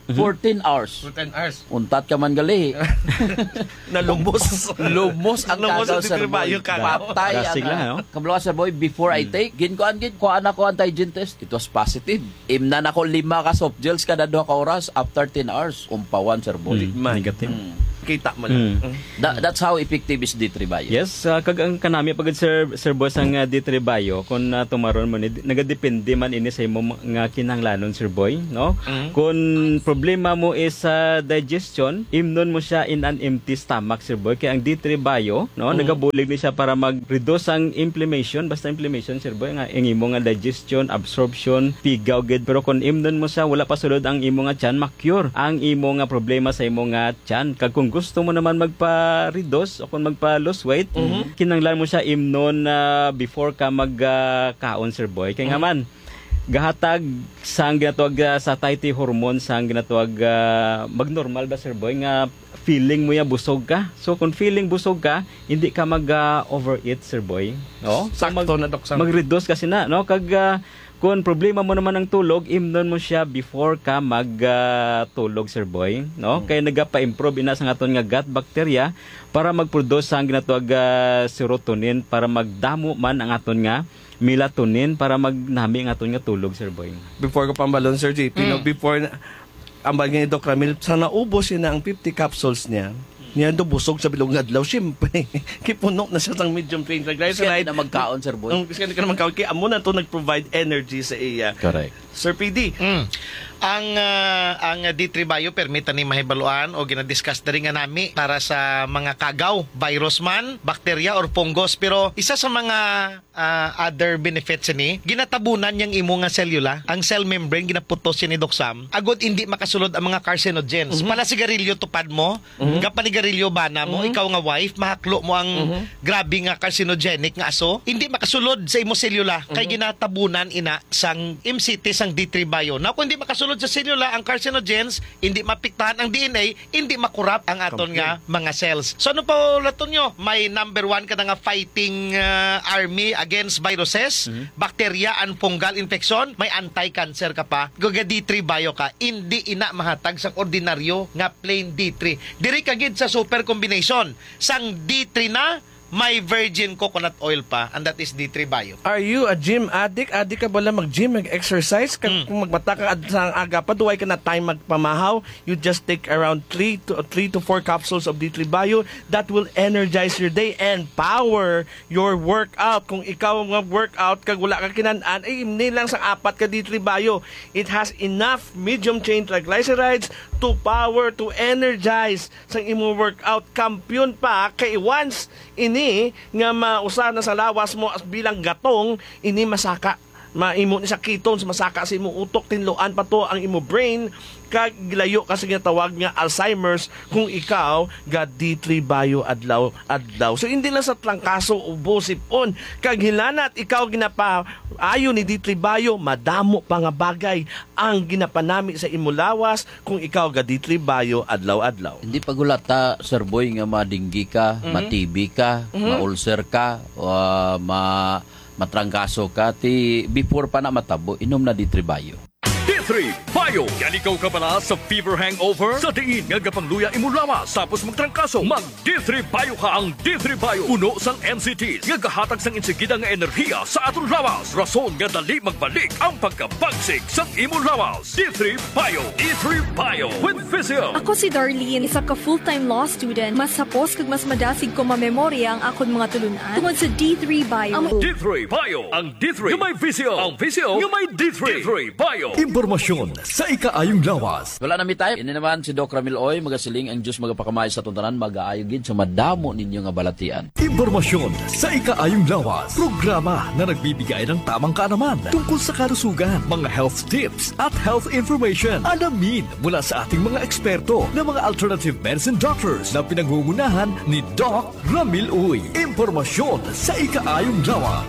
fourteen hours. fourteen hours. Untat ka man gali. Nalumos. Lumos ang Lumos kagaw ang Sir Boy. Bayo kagaw. Patay Dasig ang lang, no? kabalo Sir Boy. Before I take, gin ko an gin ko anak ko antigen test. It was positive. Imnan ako lima ka soft gels kada duha ka oras after ten hours. Umpawan Sir Boy. Negative. Kita mo lang. Mm. That, that's how effective is D three Bio. Yes, uh, kag ang kanami pagod Sir Sir Boss ang uh, D three Bio kun uh, tumaron mo ni nagadepende man ini sa imo nga kinahanglanon Sir Boy, no? Mm. Kung problema mo is sa uh, digestion, imnon mo siya in an empty stomach Sir Boy. Kaya ang D three Bio, no, Mm. nagabulig ni siya para mag-reduce ang inflammation, basta inflammation Sir Boy nga ang imo nga digestion, absorption, pigaw gid. Pero kung imnon mo siya wala pa sulod ang imo nga tiyan, ma-cure ang imo nga problema sa imo nga tiyan. Kag kung gusto mo naman magpa-reduce o kung magpa-lose weight, mm-hmm. kinanglan mo siya imnon uh, before ka mag-kaon, uh, Sir Boy. Kaya mm-hmm. nga man, gahatag sa ginatawag uh, satiety hormone sa ginatawag uh, magnormal ba, Sir Boy, nga feeling mo ya busog ka. So kung feeling busog ka, hindi ka mag-overeat, uh, Sir Boy. No? So, Sakto mag, na, Dok. Mag-reduce kasi na, no? Kag uh, kung problema mo naman ng tulog, imnon mo siya before ka magtulog, uh, Sir Boy, no? Mm. Kaya nagapa-improve ina sa aton nga gut bacteria para mag-produce ang ginatawag uh, serotonin para magdamo man ang aton nga melatonin para magnami ang aton nga tulog, Sir Boy. Before ko pambalon, Sir J P, mm. no, before na, ang bagay ni Doc Ramil, sa naubos yun na ang fifty capsules niya, niya do busog sa bilog adlaw, siyempre kipuno na siya ng medium chain triglyceride na magkaon, Sir Boy. Um, kasi ka na magkaon kaya amo na to nag-provide energy sa iya. Correct. Sir P D. Mm. Ang uh, ang D three Bio permita ni mahibaluan o ginadiscuss na rin nga nami para sa mga kagaw, virus man, bacteria or fungus. Pero isa sa mga uh, other benefits ni, ginatabunan niyang imo nga cellula, ang cell membrane ginaputos siya ni Doc Sam. Agod hindi makasulod ang mga carcinogens. Mm-hmm. Pala sigarilyo tupad mo, mm-hmm. kapanigarilyo bana mo, mm-hmm. ikaw nga wife, mahaklo mo ang mm-hmm. grabe nga carcinogenic nga aso, hindi makasulod sa imo cellula mm-hmm. kay ginatabunan ina sang M C T sang D three Bio. Na kung hindi makasulod sa cellula ang carcinogens, hindi mapiktahan ang D N A, hindi makurap ang aton nga mga cells. So ano pa laton nyo? May number one ka na nga fighting uh, army against viruses, mm-hmm. bacteria and fungal infection, may anti-cancer ka pa. Gaga D three Bio ka, hindi ina mahatag sang ordinaryo nga plain D three. Diri kagid sa super combination. Sang D three na may virgin coconut oil pa, and that is D three Bio. Are you a gym addict? Addict ka ba lang mag-gym, mag-exercise? Kung mm. kung magbata ka sa aga pa, duway ka na time magpamahaw, you just take around three to four capsules of D three Bio. That will energize your day and power your workout. Kung ikaw mag-workout, kag wala ka kinanaan, ay hindi lang sa apat ka D three Bio. It has enough medium chain triglycerides to power, to energize sa imo workout. Kampiyon pa, kay once ini nga mausa na sa lawas mo as bilang gatong, ini masaka maimo ni sa ketones, masaka sa imo utok, tinloan pa to ang imo brain, kag gilayo kasi nga tawag nga Alzheimer's kung ikaw ga D three Bio adlaw adlaw. So hindi lang sa trangkaso ubo sipon, kag hilanat ikaw ginapa ayo ni D three Bio, madamo pa nga bagay ang ginapanami sa imo lawas kung ikaw ga D three Bio adlaw adlaw. Hindi pagulata, Sir Boy, nga madinggi ka, mm-hmm. ma-T B ka, mm-hmm. ma-ulcer ka, uh, ma matrangkaso ka, ti before pa na matabo, inom na D three Bio. D three Bio. Yan ikaw ka pala sa fever hangover? Sa diin nga gapangluya imo lawas tapos magtrangkaso. Mag D three Bio ka. Ang D three Bio puno sang N C Ts nga gahatag sang insigida nga enerhiya sa aton lawas. Rason nga dali magbalik ang pagkabagsik sang imo lawas. D three Bio. D three Bio with Physio. Ako si Darlene, isa ka full-time law student. Mas hapos kag mas madasig ko mamemorya ang akon mga tulunan tungod sa D three Bio. Ang D three Bio. Ang D three nga may Physio. Ang Physio nga may D three. D three Bio. Impormasyon sa ikaayong lawas. Wala na mi tayo. Ini naman si Doc Ramil Oy, magasiling ang Diyos magapakamay sa tuntanan, mag-aayogid sa madamo ninyo nga balatian. Impormasyon sa ikaayong lawas. Programa na nagbibigay ng tamang kaalaman tungkol sa kalusugan, mga health tips at health information. Alamin mula sa ating mga eksperto na mga alternative medicine doctors na pinangungunahan ni Doc Ramil Oy. Impormasyon sa ikaayong lawas.